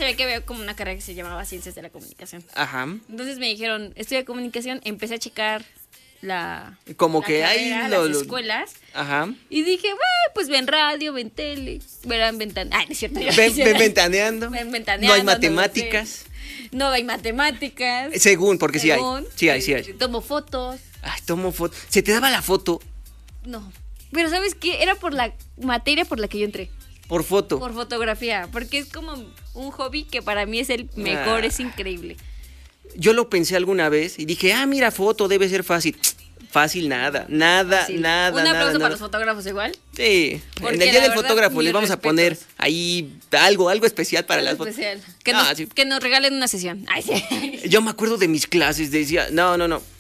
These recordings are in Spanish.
ve que había como una carrera que se llamaba Ciencias de la Comunicación. Ajá. Entonces me dijeron, estudia comunicación, empecé a checar Como la que hay carrera, las escuelas. Ajá. Y dije, pues ven radio, ven tele, verán ventaneando. Ay, no es cierto. Ven ventaneando. Ven ventaneando. No hay matemáticas. No hay matemáticas. Según, porque Según, sí hay. Tomo fotos. Ay, tomo foto. ¿Se te daba la foto? No. Pero ¿sabes qué? Era por la materia por la que yo entré. Por foto. Por fotografía. Porque es como un hobby que para mí es el mejor, es increíble. Yo lo pensé alguna vez y dije, mira, foto, debe ser fácil. Fácil, nada. Un aplauso nada. para los fotógrafos igual. Sí. Porque en el día la del verdad, fotógrafo mis les vamos a poner respetos. ahí algo especial para las fotos. Especial. Sí. Que nos regalen una sesión. Ay, sí. Yo me acuerdo de mis clases, decía, no.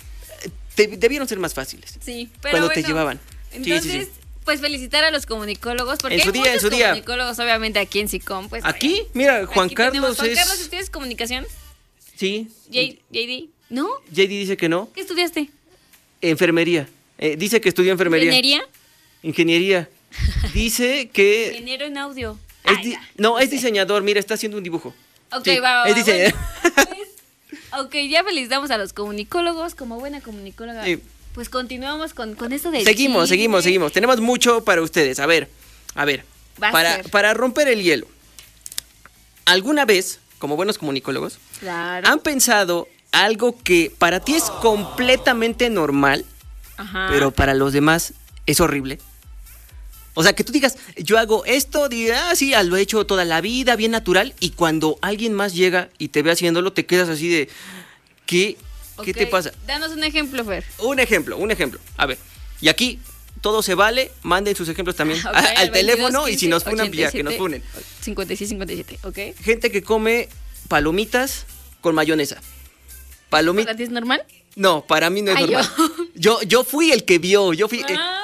Debieron ser más fáciles. Sí, pero cuando te bueno, llevaban. Entonces, Sí. pues felicitar a los comunicólogos. Porque En su hay día, muchos comunicólogos, obviamente, aquí en SICOM. Pues, Aquí, mira, Juan Carlos Juan es... Carlos, ¿estudias comunicación? Sí. JD. ¿No? JD dice que no. ¿Qué estudiaste? Enfermería. Dice que estudió enfermería. Ingeniería. Dice que... Ingeniero en audio. es diseñador, mira, está haciendo un dibujo. Ok, Sí, va. es diseñador. Bueno, pues, ok, ya felicitamos a los comunicólogos. Como buena comunicóloga, Sí. pues continuamos con esto de Seguimos. Tenemos mucho para ustedes. A ver. Va a ser. Para romper el hielo. ¿Alguna vez, como buenos comunicólogos, Claro. han pensado algo que para ti es completamente normal, Ajá. pero para los demás es horrible? O sea, que tú digas, yo hago esto, digas, sí, lo he hecho toda la vida, bien natural, y cuando alguien más llega y te ve haciéndolo, te quedas así de, ¿qué te Ok, pasa? Danos un ejemplo, Fer. Un ejemplo. A ver, y aquí todo se vale, manden sus ejemplos también Ok, al 22, teléfono 15, y si nos funan, ya que nos 87, funen. 56, 57, ¿ok? Gente que come palomitas con mayonesa. ¿Para ti es normal? No, para mí no es Ay, normal. Yo fui el que vio, vi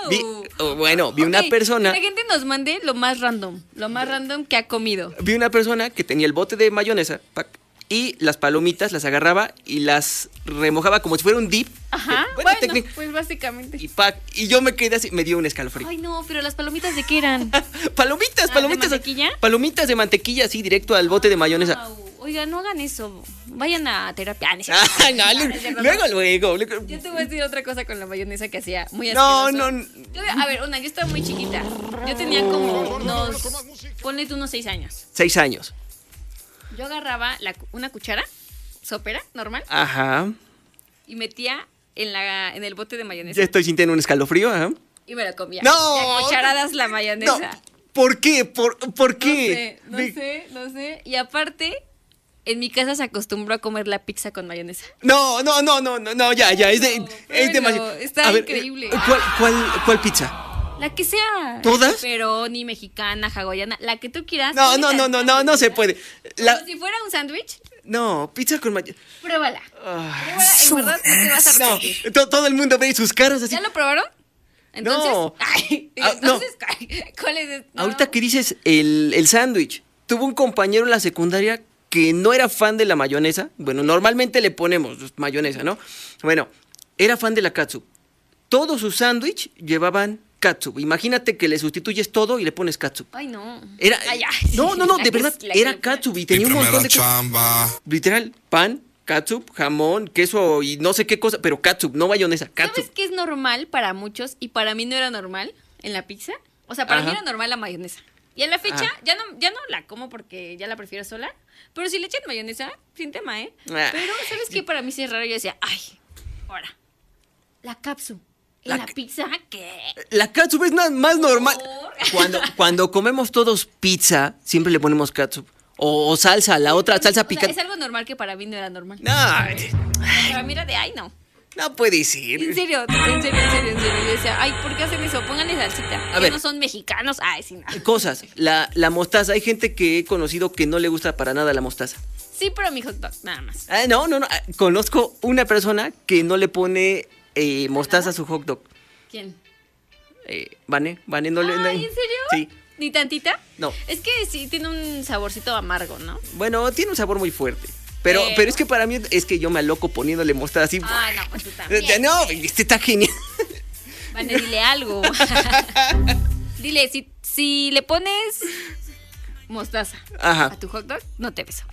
una Ok, persona, que la gente nos mande lo más random que ha comido. vi una persona que tenía el bote de mayonesa y las palomitas las agarraba y las remojaba como si fuera un dip. Ajá, Buena bueno, técnica. pues básicamente. Y yo me quedé así, me dio un escalofrío. Ay, no, pero las palomitas ¿de qué eran? Palomitas. ¿De mantequilla? Palomitas de mantequilla, así, directo al bote de mayonesa. Au, oiga, no hagan eso. Vayan a terapia. Ah, no es cierto. Ah, no, No es cierto, luego. Yo te voy a decir otra cosa con la mayonesa que hacía muy No, asqueroso. no. A ver, yo estaba muy chiquita. Yo tenía como ponle tú unos 6 años. 6 años. Yo agarraba una cuchara sopera normal Ajá. y metía en el bote de mayonesa Ya estoy sintiendo un escalofrío, ajá. y me la comía. No. Y a cucharadas la mayonesa. No. ¿Por qué? ¿Por qué? No sé. Y aparte, en mi casa se acostumbró a comer la pizza con mayonesa. No, ya, es Pruébelo, demasiado. está A ver, increíble. ¿Cuál pizza? La que sea. ¿Todas? Pepperoni, mexicana, hawaiana, la que tú quieras. No se puede. Como si fuera un sándwich, No, pizza con mayonesa. pruébala. Ay, En verdad no te vas a no, arrepentir. todo el mundo ve sus caras así. ¿Ya lo probaron? Entonces, No. no. ¿Cuál es? No. Ahorita que dices el sándwich, tuve un compañero en la secundaria que no era fan de la mayonesa. Bueno, normalmente le ponemos mayonesa, ¿no? Bueno, era fan de la catsup. Todos sus sándwich llevaban catsup. Imagínate que le sustituyes todo y le pones catsup. Ay, no. Era, Ay, ya. no, de verdad, era catsup y tenía un Primera montón de cosas. chamba. Literal, pan, catsup, jamón, queso y no sé qué cosa, pero catsup, no mayonesa, catsup. ¿Sabes qué es normal para muchos y para mí no era normal en la pizza? O sea, para Ajá. mí era normal la mayonesa. Y a la fecha Ajá. ya no la como porque ya la prefiero sola. Pero si le echan mayonesa, sin tema, ¿eh? Ah. Pero, ¿sabes qué? Para mí sí es raro. Yo decía, ay, ahora, la cápsula. ¿En La la pizza qué? La catsup es nada más normal. Por- Cuando comemos todos pizza, siempre le ponemos catsup. O salsa, la otra salsa O sea, picante. es algo normal que para mí no era normal. No, Para mí era de, ay, no. no puede En ser. serio. Yo decía, ay, ¿por qué hacen eso? Pónganle salsita. A Ellos ver. no son mexicanos. Ay, sí, no. Cosas, la mostaza. Hay gente que he conocido que no le gusta para nada la mostaza. Sí, pero mi hot dog, nada más. No. Conozco una persona que no le pone mostaza a su hot dog. ¿Quién? Vane no le. Ay, ¿en serio? Sí. ¿Ni tantita? No. Es que sí tiene un saborcito amargo, ¿no? Bueno, tiene un sabor muy fuerte. Pero es que para mí es que yo me aloco poniéndole mostaza así. Ah, no, pues tú también. No, este está genial. Vane, dile algo. Dile, si le pones mostaza Ajá. a tu hot dog, no te beso.